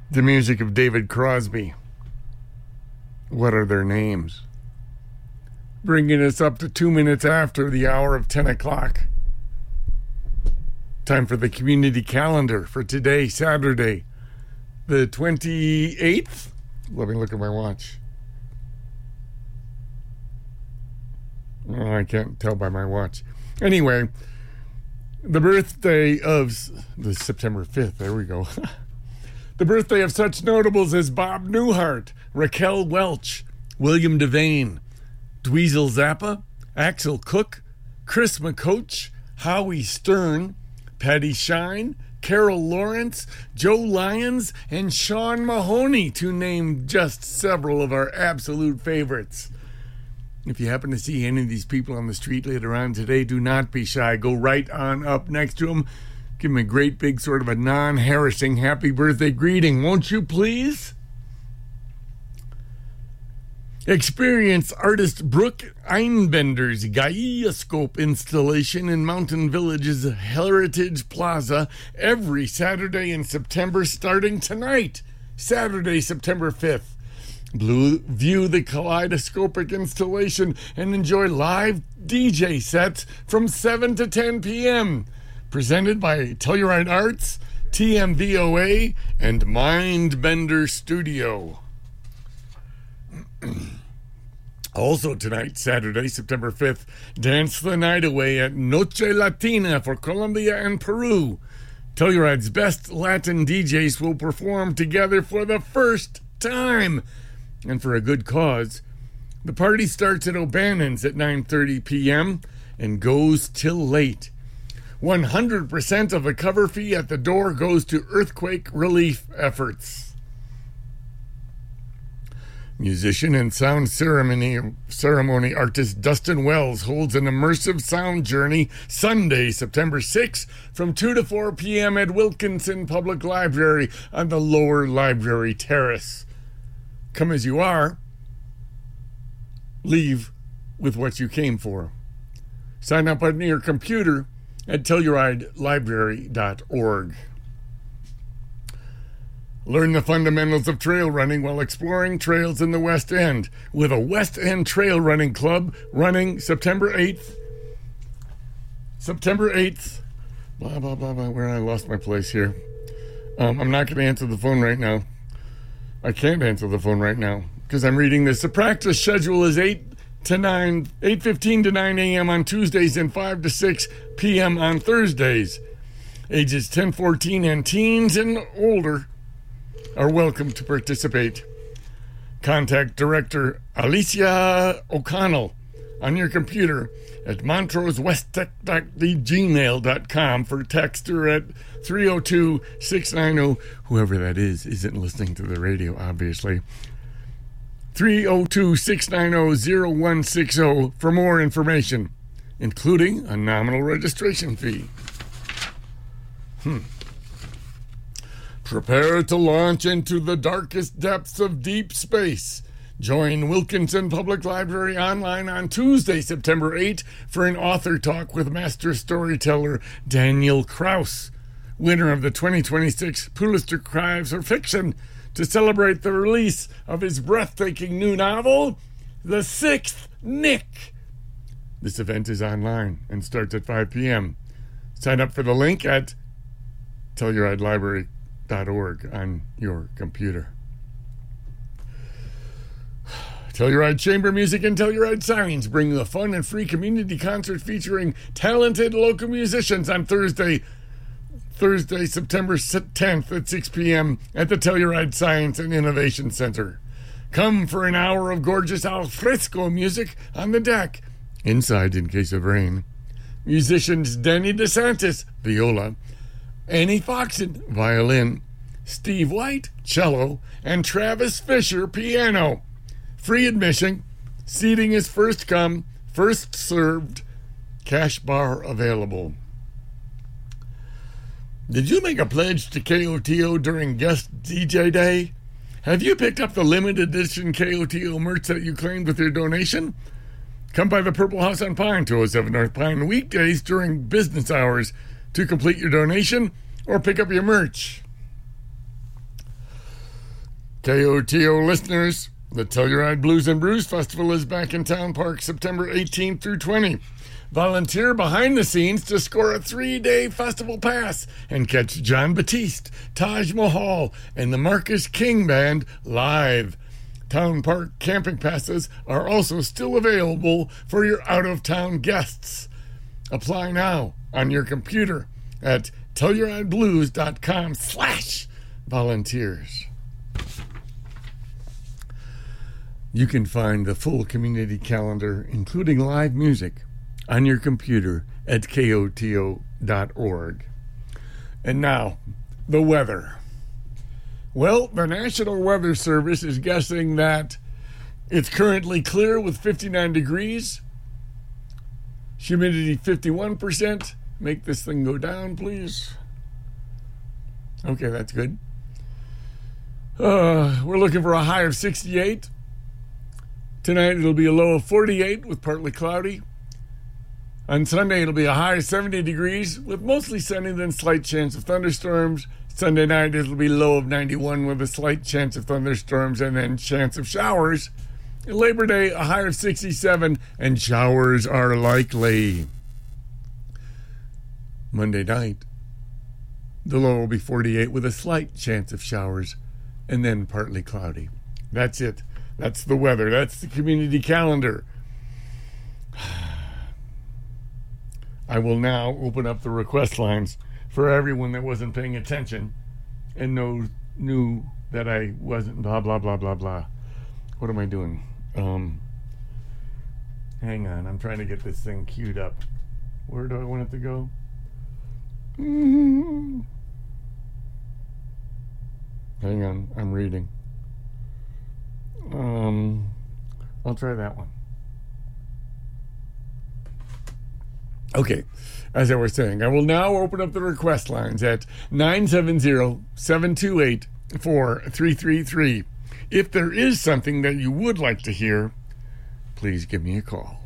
The music of David Crosby. What are their names? Bringing us up to 2 minutes after the hour of 10 o'clock. Time for the community calendar for today, Saturday, the 28th. Let me look at my watch. Oh, I can't tell by my watch. Anyway, the birthday of the September 5th. There we go. The birthday of such notables as Bob Newhart, Raquel Welch, William Devane, Dweezil Zappa, Axel Cook, Chris McCoach, Howie Stern, Patty Shine, Carol Lawrence, Joe Lyons, and Sean Mahoney, to name just several of our absolute favorites. If you happen to see any of these people on the street later on today, do not be shy. Go right on up next to them. Give them a great big sort of a non-harassing happy birthday greeting, won't you please? Experience artist Brooke Einbender's Gaiascope installation in Mountain Village's Heritage Plaza every Saturday in September, starting tonight, Saturday, September 5th. View the kaleidoscopic installation and enjoy live DJ sets from 7 to 10 p.m. Presented by Telluride Arts, TMVOA, and Mindbender Studio. Also tonight, Saturday, September 5th, dance the night away at Noche Latina for Colombia and Peru. Telluride's best Latin DJs will perform together for the first time, and for a good cause. The party starts at O'Bannon's at 9:30 p.m. and goes till late. 100% of the cover fee at the door goes to earthquake relief efforts. Musician and sound ceremony artist Dustin Wells holds an immersive sound journey Sunday, September 6th from 2 to 4 p.m. at Wilkinson Public Library on the lower library terrace. Come as you are, leave with what you came for. Sign up on your computer at TellurideLibrary.org. Learn the fundamentals of trail running while exploring trails in the West End with a West End Trail Running Club running September 8th. September 8th. Blah, blah, blah, blah. Where I lost my place here. I'm not going to answer the phone right now. I can't answer the phone right now because I'm reading this. The practice schedule is 8:15 to 9 a.m. on Tuesdays and 5 to 6 p.m. on Thursdays. Ages 10-14 and teens and older are welcome to participate. Contact Director Alicia O'Connell on your computer at montrosewesttech.gmail.com for text or at 302-690, whoever that is, isn't listening to the radio, obviously. 302-690-0160 for more information, including a nominal registration fee. Prepare to launch into the darkest depths of deep space. Join Wilkinson Public Library online on Tuesday, September 8th for an author talk with master storyteller Daniel Kraus, winner of the 2026 Pulitzer Prize for Fiction, to celebrate the release of his breathtaking new novel, The Sixth Nick. This event is online and starts at 5 p.m. Sign up for the link at TellurideLibrary.org on your computer. Telluride Chamber Music and Telluride Signs bring a fun and free community concert featuring talented local musicians on Thursday, September 10th at 6 p.m. at the Telluride Science and Innovation Center. Come for an hour of gorgeous al fresco music on the deck, inside in case of rain. Musicians Denny DeSantis, viola, Annie Foxen, violin, Steve White, cello, and Travis Fisher, piano. Free admission. Seating is first come, first served. Cash bar available. Did you make a pledge to KOTO during Guest DJ Day? Have you picked up the limited edition KOTO merch that you claimed with your donation? Come by the Purple House on Pine, 207 North Pine, weekdays during business hours to complete your donation or pick up your merch. KOTO listeners, the Telluride Blues and Brews Festival is back in Town Park September 18th through 20. Volunteer behind the scenes to score a 3-day festival pass and catch John Batiste, Taj Mahal, and the Marcus King Band live. Town Park camping passes are also still available for your out-of-town guests. Apply now on your computer at TellurideBlues.com/volunteers. You can find the full community calendar, including live music, on your computer at KOTO.org. And now, the weather. Well, the National Weather Service is guessing that it's currently clear with 59 degrees, humidity 51%. Make this thing go down, please. Okay, that's good. We're looking for a high of 68. Tonight it'll be a low of 48 with partly cloudy. On Sunday it'll be a high of 70 degrees with mostly sunny, then slight chance of thunderstorms. Sunday night it'll be low of 91 with a slight chance of thunderstorms and then chance of showers. Labor Day, a high of 67 and showers are likely. Monday night, the low will be 48 with a slight chance of showers and then partly cloudy. That's it. That's the weather. That's the community calendar. I will now open up the request lines for everyone that wasn't paying attention and knew that I wasn't blah, blah, blah, blah, blah. What am I doing? Hang on. I'm trying to get this thing queued up. Where do I want it to go? Hang on. I'm reading. I'll try that one. Okay, as I was saying, I will now open up the request lines at 970-728-4333. If there is something that you would like to hear, please give me a call.